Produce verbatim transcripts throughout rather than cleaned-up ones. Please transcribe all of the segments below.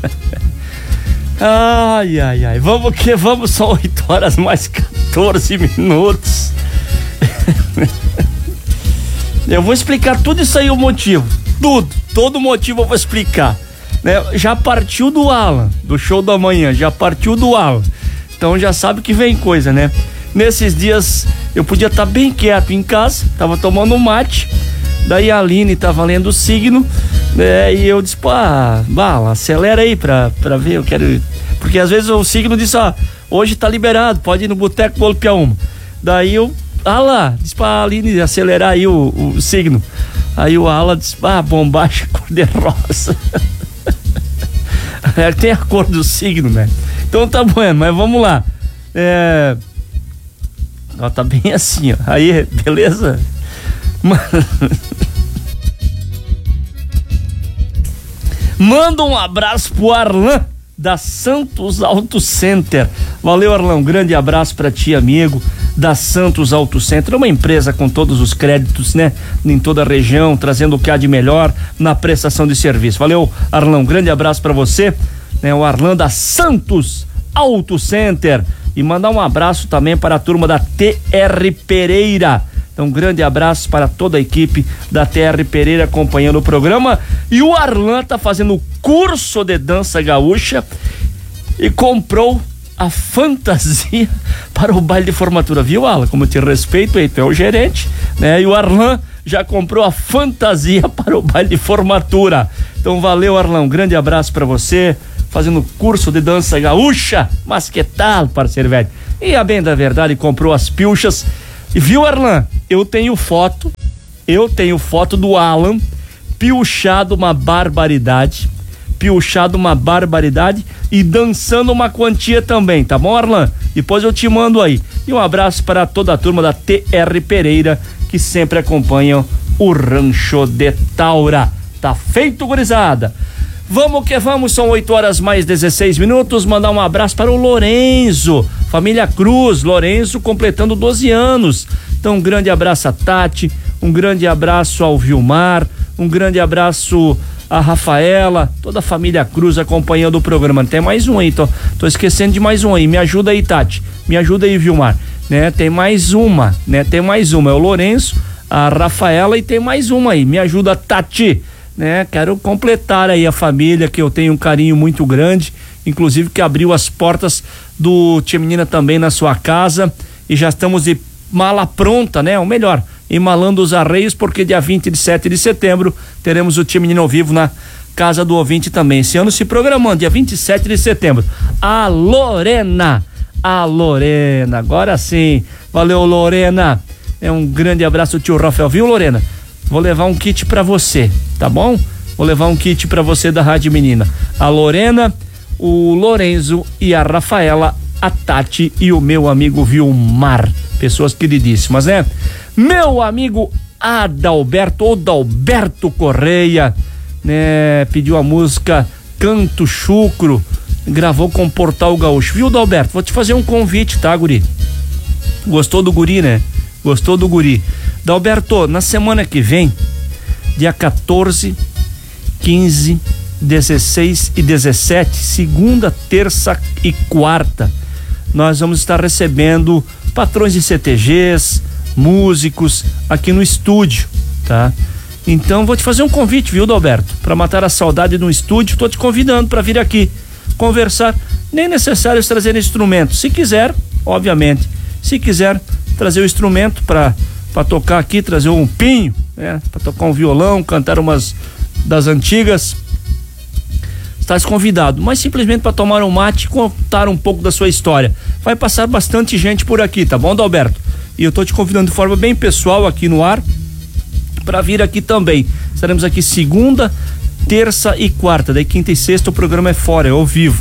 Ai, ai, ai. Vamos que vamos, são oito horas mais quatorze minutos. Eu vou explicar tudo isso aí, o motivo. Tudo, todo motivo eu vou explicar. Né? Já partiu do Alan, do show da manhã, já partiu do Alan. Então já sabe que vem coisa, né? Nesses dias eu podia estar bem quieto em casa, tava tomando um mate. Daí a Aline tava lendo o signo, né? E eu disse, pô, bala, acelera aí pra, pra ver, eu quero... Porque às vezes o signo diz, ó, hoje tá liberado, pode ir no boteco golpear uma. Daí eu, ah lá, disse pra Aline acelerar aí o, o signo. Aí o Alan disse, ah, bombacha cor-de-rosa. Tem a cor do signo, né? Então tá bom, mas vamos lá. É... Ó, tá bem assim, ó. Aí, beleza? Manda um abraço pro Arlan da Santos Auto Center. Valeu, Arlan, um grande abraço pra ti, amigo da Santos Auto Center, uma empresa com todos os créditos, né, em toda a região, trazendo o que há de melhor na prestação de serviço. Valeu, Arlan, um grande abraço pra você, né, o Arlan da Santos Auto Center, e mandar um abraço também para a turma da T R Pereira. Então, um grande abraço para toda a equipe da T R Pereira acompanhando o programa. E o Arlan tá fazendo curso de dança gaúcha e comprou a fantasia para o baile de formatura. Viu, Alan? Como eu te respeito, aí tu é o gerente, né? E o Arlan já comprou a fantasia para o baile de formatura. Então, valeu, Arlan. Um grande abraço para você, fazendo curso de dança gaúcha. Mas que tal, parceiro velho? E a bem da verdade, comprou as pilchas. E viu, Arlan? Eu tenho foto, eu tenho foto do Alan pilchado uma barbaridade, pilchado uma barbaridade e dançando uma quantia também, tá bom, Arlan? Depois eu te mando aí. E um abraço para toda a turma da T R Pereira que sempre acompanham o Rancho de Taura. Tá feito, gurizada? Vamos que vamos, são oito horas mais dezesseis minutos. Mandar um abraço para o Lorenzo, família Cruz, Lorenzo completando doze anos. Então, um grande abraço a Tati, um grande abraço ao Vilmar, um grande abraço a Rafaela, toda a família Cruz acompanhando o programa. Tem mais um aí, tô, tô esquecendo de mais um aí. Me ajuda aí, Tati, me ajuda aí, Vilmar, né? Tem mais uma, né? Tem mais uma, é o Lorenzo, a Rafaela e tem mais uma aí. Me ajuda, Tati, né? Quero completar aí a família, que eu tenho um carinho muito grande, inclusive que abriu as portas do Tia Menina também na sua casa, e já estamos de mala pronta, né? Ou melhor, embalando os arreios, porque dia vinte e sete de setembro teremos o Tia Menina ao vivo na casa do ouvinte também. Esse ano se programando, dia vinte e sete de setembro. A Lorena, a Lorena, agora sim. Valeu, Lorena. É um grande abraço, tio Rafael. Viu, Lorena? Vou levar um kit pra você, tá bom? Vou levar um kit pra você da Rádio Menina. A Lorena, o Lorenzo e a Rafaela, a Tati e o meu amigo Vilmar. Pessoas queridíssimas, né? Meu amigo Adalberto, Odalberto Correia, né? Pediu a música Canto Chucro, gravou com o Portal Gaúcho. Viu, Adalberto? Vou te fazer um convite, tá, guri? Gostou do guri, né? Gostou do guri. Adalberto, na semana que vem, dia quatorze, quinze, dezesseis e dezessete, segunda, terça e quarta, nós vamos estar recebendo patrões de C T Gs, músicos aqui no estúdio, tá? Então vou te fazer um convite, viu, Adalberto? Para matar a saudade no estúdio, tô te convidando para vir aqui conversar. Nem necessário trazer instrumento, se quiser, obviamente, se quiser trazer o instrumento para para tocar aqui, trazer um pinho, né? Para tocar um violão, cantar umas das antigas, estás convidado, mas simplesmente para tomar um mate e contar um pouco da sua história. Vai passar bastante gente por aqui, tá bom, Adalberto? E eu tô te convidando de forma bem pessoal aqui no ar para vir aqui também. Estaremos aqui segunda, terça e quarta, daí quinta e sexta o programa é fora, é ao vivo.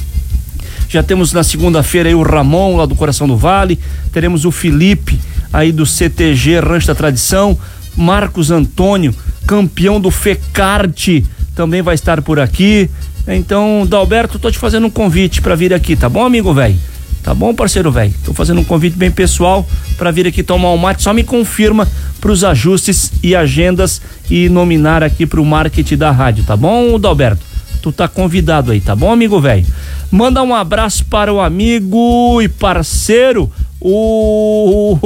Já temos na segunda-feira aí o Ramon lá do Coração do Vale, teremos o Felipe aí do C T G Rancho da Tradição, Marcos Antônio, campeão do Fecarte, também vai estar por aqui. Então, Adalberto, tô te fazendo um convite para vir aqui, tá bom, amigo velho? Tá bom, parceiro velho? Tô fazendo um convite bem pessoal para vir aqui tomar um mate, só me confirma pros ajustes e agendas e nominar aqui pro marketing da rádio, tá bom, Adalberto? tu tá convidado aí, tá bom, amigo velho? Manda um abraço para o amigo e parceiro, o...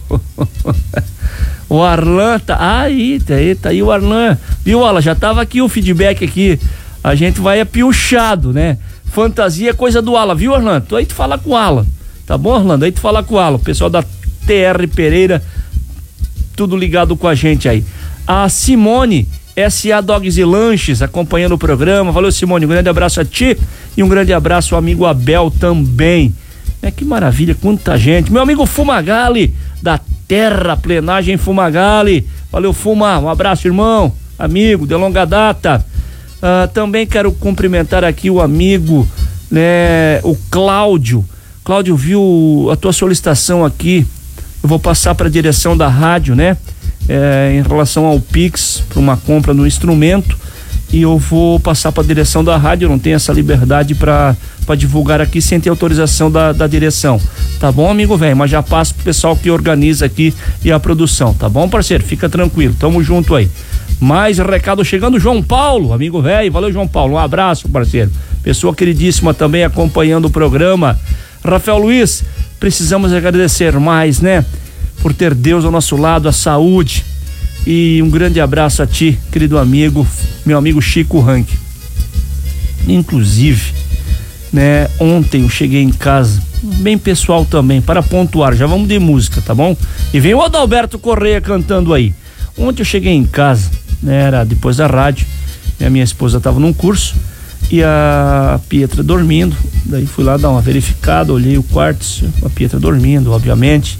o Arlan, tá aí, tá aí, tá aí o Arlan. Viu, Ala? Já tava aqui o feedback aqui. A gente vai apiochado, né? Fantasia é coisa do Ala, viu, Orlando? Tu aí tu fala com o Ala, tá bom, Orlando? Aí tu fala com o Ala, o pessoal da T R Pereira, tudo ligado com a gente aí. A Simone, S A Dogs e Lanches, acompanhando o programa. Valeu, Simone, um grande abraço a ti e um grande abraço ao amigo Abel também. É, que maravilha, quanta gente. Meu amigo Fumagalli, da Terra Plenagem Fumagalli. Valeu, Fuma, um abraço, irmão, amigo de longa data. Uh, também quero cumprimentar aqui o amigo, né, o Cláudio. Cláudio, viu a tua solicitação aqui? Eu vou passar para a direção da rádio, né? É, em relação ao Pix, para uma compra no instrumento, e eu vou passar para a direção da rádio. Eu não tenho essa liberdade para para divulgar aqui sem ter autorização da, da direção, tá bom, amigo velho? Mas já passo pro pessoal que organiza aqui e a produção, tá bom, parceiro? Fica tranquilo, tamo junto aí. Mais recado chegando, João Paulo, amigo velho, valeu, João Paulo, um abraço, parceiro. Pessoa queridíssima também acompanhando o programa. Rafael Luiz, precisamos agradecer mais, né? Por ter Deus ao nosso lado, a saúde. E um grande abraço a ti, querido amigo, meu amigo Chico Rank. Inclusive, né, ontem eu cheguei em casa, bem pessoal também, para pontuar, já vamos de música, tá bom? E vem o Adalberto Correia cantando aí. Ontem eu cheguei em casa, né, era depois da rádio, e a minha esposa estava num curso e a Pietra dormindo. Daí fui lá dar uma verificada, olhei o quarto, a Pietra dormindo, obviamente.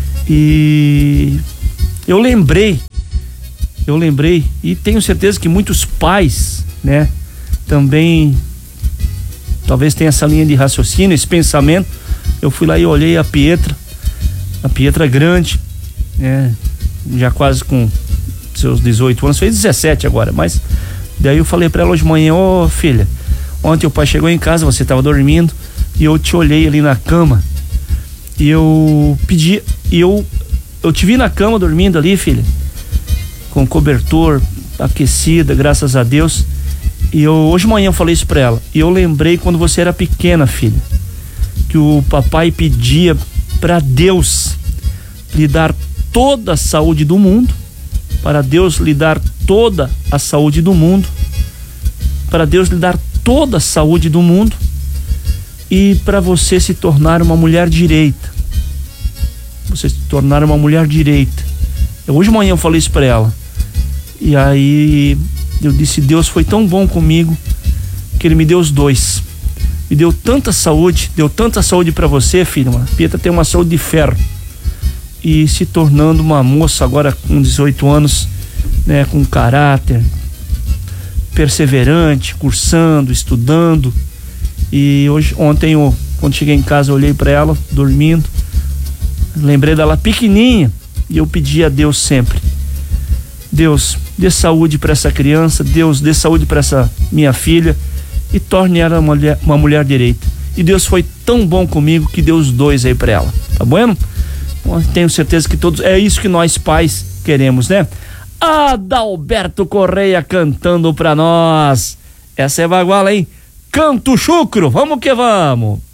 E eu lembrei, eu lembrei, e tenho certeza que muitos pais, né, também talvez tenha essa linha de raciocínio, esse pensamento. Eu fui lá e olhei a Pietra, a Pietra grande, né, já quase com seus dezoito anos, fez dezessete agora, mas daí eu falei pra ela hoje de manhã: ô oh, filha, ontem o pai chegou em casa, você tava dormindo, e eu te olhei ali na cama, e eu pedi, e eu, eu te vi na cama dormindo ali, filha, com cobertor, aquecida, graças a Deus. E eu, hoje de manhã eu falei isso pra ela, e eu lembrei quando você era pequena, filha, que o papai pedia pra Deus lhe dar toda a saúde do mundo, para Deus lhe dar toda a saúde do mundo, para Deus lhe dar toda a saúde do mundo, e para você se tornar uma mulher direita, você se tornar uma mulher direita. Eu, hoje de manhã eu falei isso pra ela, e aí eu disse: Deus foi tão bom comigo que Ele me deu os dois, me deu tanta saúde, deu tanta saúde para você, filha. A Pietra tem uma saúde de ferro, e se tornando uma moça agora com dezoito anos, né, com caráter, perseverante, cursando, estudando. E hoje, ontem eu, quando cheguei em casa, eu olhei para ela dormindo, lembrei dela pequenininha, e eu pedi a Deus sempre: Deus, dê saúde para essa criança, Deus, dê saúde para essa minha filha, e torne ela uma mulher, uma mulher direita. E Deus foi tão bom comigo que deu os dois aí para ela, tá bueno? Tenho certeza que todos, é isso que nós pais queremos, né? Adalberto Correia cantando pra nós. Essa é baguala, hein? Canto chucro, vamos que vamos.